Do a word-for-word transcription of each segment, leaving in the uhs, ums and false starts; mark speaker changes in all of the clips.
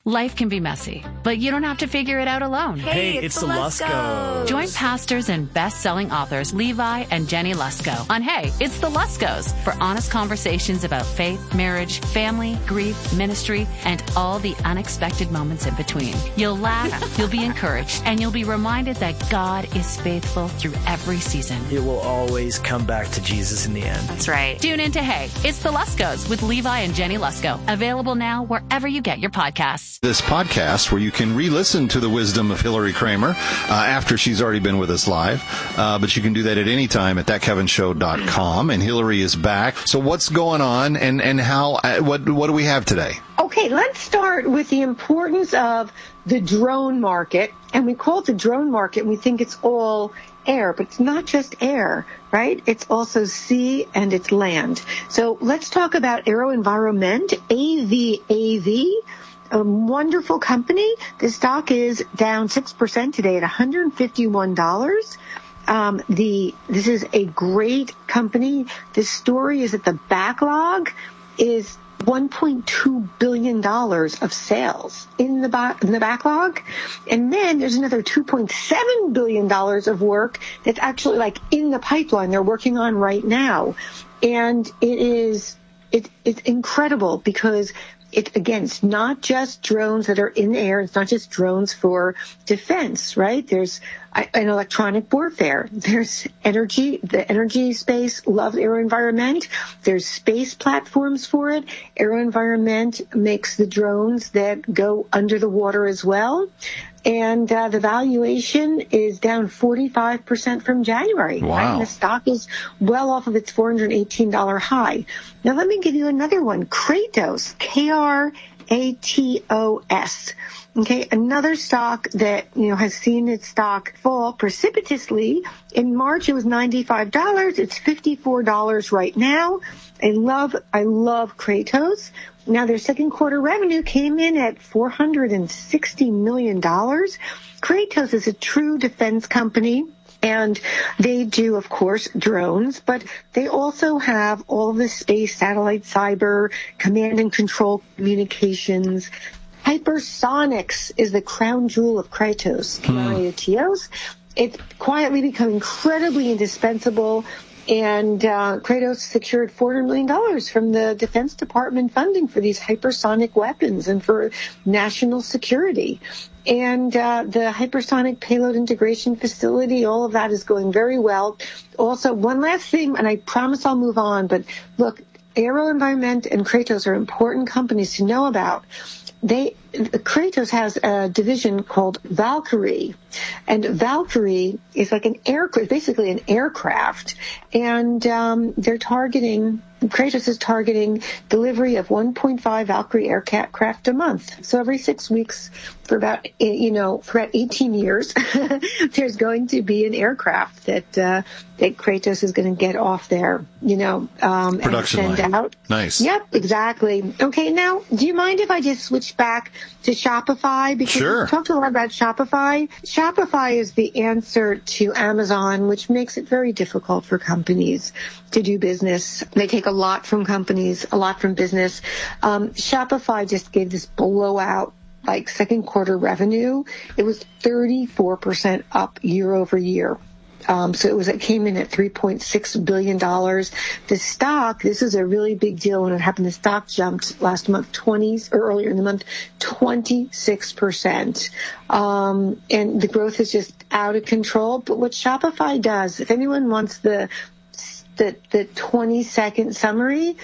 Speaker 1: Life can be messy, but you don't have to figure it out alone.
Speaker 2: Hey, it's, it's the Luskos.
Speaker 1: Join pastors and best-selling authors Levi and Jenny Lusko on Hey, It's the Luskos for honest conversations about faith, marriage, family, grief, ministry, and all the unexpected moments in between. You'll laugh, you'll be encouraged, and you'll be reminded that God is faithful through every season.
Speaker 2: It will always come back to Jesus in the end.
Speaker 1: That's right. Tune in to Hey, It's the Luskos with Levi and Jenny Lusko. Available now wherever you get your podcasts.
Speaker 3: This podcast where you can re-listen to the wisdom of Hillary Kramer uh, after she's already been with us live. Uh, but you can do that at any time at that kevin show dot com. And Hillary is back. So what's going on and, and how, uh, what, what do we have today?
Speaker 4: Okay, let's start with the importance of the drone market. And we call it the drone market, and we think it's all air, but it's not just air, right? It's also sea and it's land. So let's talk about AeroVironment, A V A V. A wonderful company. The stock is down six percent today at one hundred fifty-one dollars. Um, the this is a great company. The story is that the backlog is one point two billion dollars of sales in the ba- in the backlog, and then there's another two point seven billion dollars of work that's actually like in the pipeline they're working on right now, and it is it, it's incredible because. It, again, it's not just drones that are in the air. It's not just drones for defense, right? There's an electronic warfare. There's energy, the energy space loves AeroVironment. There's space platforms for it. AeroVironment makes the drones that go under the water as well. And uh, the valuation is down forty-five percent from January.
Speaker 3: Wow.
Speaker 4: Right? And the stock is well off of its four hundred eighteen dollars high. Now, let me give you another one. Kratos, K R A T O S. Okay, another stock that, you know, has seen its stock fall precipitously. In March, it was ninety-five dollars. It's fifty-four dollars right now. I love, I love Kratos. Now, their second quarter revenue came in at four hundred sixty million dollars. Kratos is a true defense company, and they do, of course, drones, but they also have all of the space, satellite, cyber, command and control communications. Hypersonics is the crown jewel of Kratos, K R A T O S. It's quietly become incredibly indispensable. And uh, Kratos secured four hundred million dollars from the Defense Department funding for these hypersonic weapons and for national security. And uh, the hypersonic payload integration facility, all of that is going very well. Also, one last thing, and I promise I'll move on, but look, AeroVironment and Kratos are important companies to know about. They Kratos has a division called Valkyrie, and Valkyrie is like an aircraft, basically an aircraft, and um, they're targeting. Kratos is targeting delivery of one point five Valkyrie aircraft a month. So every six weeks for about, you know, for about eighteen years, there's going to be an aircraft that uh, that Kratos is going to get off there, you know, um,
Speaker 3: production
Speaker 4: and send
Speaker 3: line.
Speaker 4: out.
Speaker 3: Nice.
Speaker 4: Yep, exactly. Okay, now, do you mind if I just switch back to Shopify? Because
Speaker 3: sure.
Speaker 4: we talked a lot about Shopify. Shopify is the answer to Amazon, which makes it very difficult for companies to do business. They take a lot from companies, a lot from business. Um, Shopify just gave this blowout, like second quarter revenue. It was thirty-four percent up year over year. Um, so it was, it came in at three point six billion dollars. The stock, this is a really big deal when it happened. The stock jumped last month, twenty, or earlier in the month, twenty-six percent. Um, and the growth is just out of control. But what Shopify does, if anyone wants the the the twenty second summary,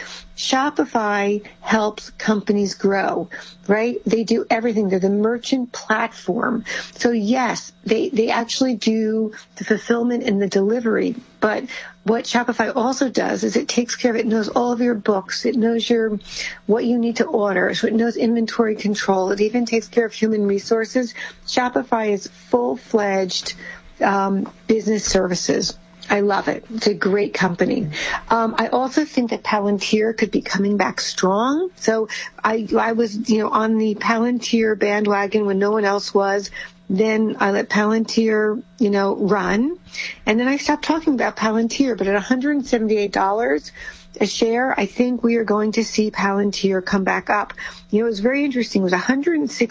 Speaker 4: Shopify helps companies grow, right? They do everything. They're the merchant platform. So yes, they, they actually do the fulfillment and the delivery. But what Shopify also does is it takes care of it. It knows all of your books. It knows your, what you need to order. So it knows inventory control. It even takes care of human resources. Shopify is full-fledged um, business services. I love it. It's a great company. Um, I also think that Palantir could be coming back strong. So I, I was, you know, on the Palantir bandwagon when no one else was. Then I let Palantir, you know, run. And then I stopped talking about Palantir. But at one hundred seventy-eight dollars a share, I think we are going to see Palantir come back up. You know, it was very interesting. It was one hundred six